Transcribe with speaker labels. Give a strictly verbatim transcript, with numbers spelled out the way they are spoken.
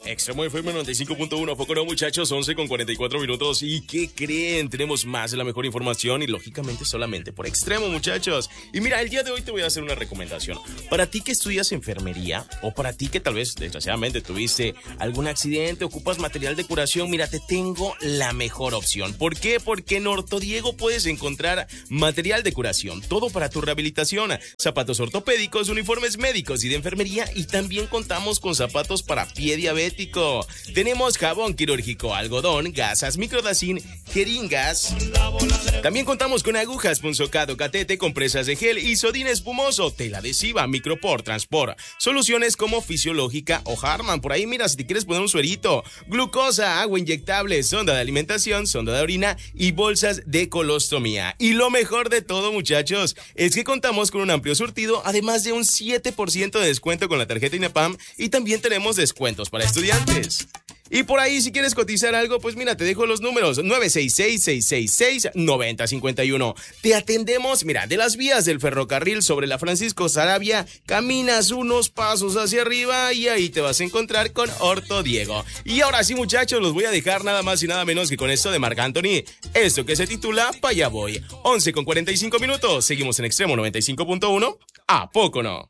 Speaker 1: Extremo F M noventa y cinco punto uno, poco no, muchachos, once con cuarenta y cuatro minutos. ¿Y qué creen? Tenemos más de la mejor información y lógicamente solamente por Extremo, muchachos. Y mira, el día de hoy te voy a hacer una recomendación. Para ti que estudias enfermería o para ti que tal vez desgraciadamente tuviste algún accidente, ocupas material de curación, mira, te tengo la mejor opción. ¿Por qué? Porque en Ortodiego puedes encontrar material de curación, todo para tu rehabilitación, zapatos ortopédicos, uniformes médicos y de enfermería, y también contamos con zapatos para pie diabético. Tenemos jabón quirúrgico, algodón, gasas, microdacin, jeringas. También contamos con agujas, punzocado, catete, compresas de gel, isodín espumoso, tela adhesiva, micropor, transport, soluciones como Fisiológica o Harman. Por ahí, mira, si te quieres poner un suerito, glucosa, agua inyectable, sonda de alimentación, sonda de orina y bolsas de colostomía. Y lo mejor de todo, muchachos, es que contamos con un amplio surtido, además de un siete por ciento de descuento con la tarjeta INAPAM, y también tenemos descuentos para estudiantes. Y por ahí, si quieres cotizar algo, pues mira, te dejo los números: nueve seis seis, seis seis seis, nueve cero cinco uno. Te atendemos, mira, de las vías del ferrocarril sobre la Francisco Saravia, caminas unos pasos hacia arriba y ahí te vas a encontrar con Ortodiego. Y ahora sí, muchachos, los voy a dejar nada más y nada menos que con esto de Marc Anthony, esto que se titula Pa' allá voy. once con cuarenta y cinco minutos, seguimos en Extremo noventa y cinco punto uno, ¿a poco no?